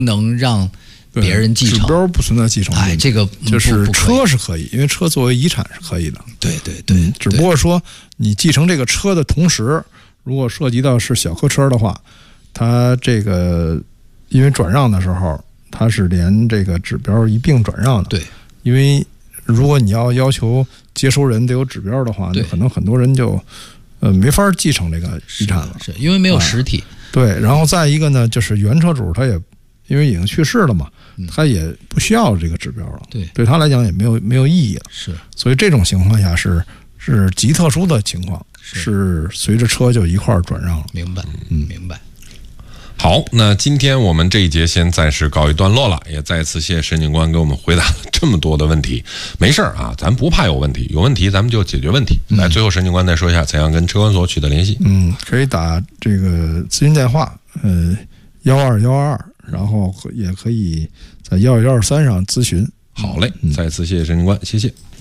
能让别人继承， 指标不存在继承。 哎，这个就是车是可以，因为车作为遗产是可以的。 对对对， 只不过说你继承这个车的同时，如果涉及到是小客车的话，它这个因为转让的时候，它是连这个指标一并转让的。 对， 因为如果你要求接收人得有指标的话，那可能很多人就没法继承这个遗产了， 是因为没有实体。 对，然后再一个呢，就是原车主他也因为已经去世了嘛，他也不需要这个指标了，对他来讲也没有意义了。 是， 所以这种情况下是极特殊的情况，是随着车就一块儿转让了。 明白，明白。 好，那今天我们这一节先暂时告一段落了，也再次谢谢沈警官给我们回答了这么多的问题。没事啊，咱不怕有问题，有问题咱们就解决问题。来，最后沈警官再说一下怎样跟车管所取得联系。 可以打这个咨询电话，1212，然后也可以在1123上咨询。 好嘞，再次谢谢沈警官，谢谢。